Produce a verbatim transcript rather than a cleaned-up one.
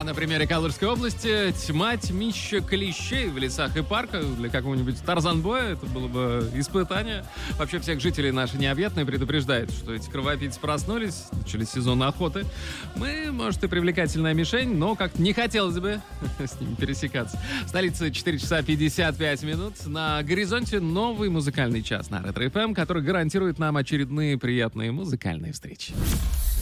на примере Калужской области тьма тьмища клещей в лесах и парках. Для какого-нибудь Тарзанбоя это было бы испытание. Вообще всех жителей нашей необъятной предупреждает, что эти кровопийцы проснулись, начали сезон охоты. Мы, может, и привлекательная мишень, но как-то не хотелось бы с ними пересекаться. Столица четыре часа пятьдесят пять минут. На горизонте новый музыкальный час на Ретро эф эм, который гарантирует нам очередные приятные музыкальные встречи.